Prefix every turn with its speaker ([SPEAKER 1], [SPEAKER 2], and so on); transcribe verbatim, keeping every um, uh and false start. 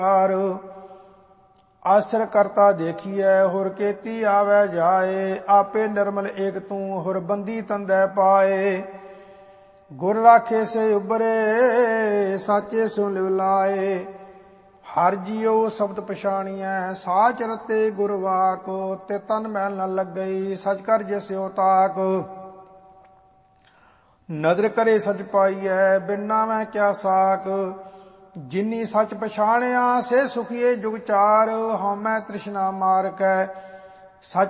[SPEAKER 1] ਆਸਰ ਕਰਤਾ ਦੇਖੀਐ ਹੁਰ ਕੀਤੀ ਆਵੈ ਜਾਏ। ਆਪੇ ਨਿਰਮਲ ਏਕ ਤੂੰ ਹੁਰ ਬੰਦੀ ਤੰਦੈ ਪਾਏ। ਗੁਰ ਰਾਖੇ ਸੇ ਉਬਰੇ ਸਾਚੇ ਸੋ ਲਿਵ ਲਾਏ। ਹਰ ਜੀਉ ਸ਼ਬਦ ਪਛਾਣੀਐ ਸਾਚ ਰਤੇ ਗੁਰ ਵਾਕ। ਤੇ ਤਨ ਮੈਲ ਨ ਲੱਗਈ ਸਚ ਕਰ ਜਿਸਿਉ ਤਾਕ। ਨਦਰ ਕਰੇ ਸਚ ਪਾਈਐ ਬਿਨਾ ਮੈਂ ਕਿਆ ਸਾਕ। ਜਿਨੀ ਸਚ ਪਛਾਣਿਆ ਸੇ ਸੁਖੀਏ ਜੁਗ ਚਾਰ। ਹਉਮੈ ਤ੍ਰਿਸ਼ਨਾ ਮਾਰਕੈ ਸਚ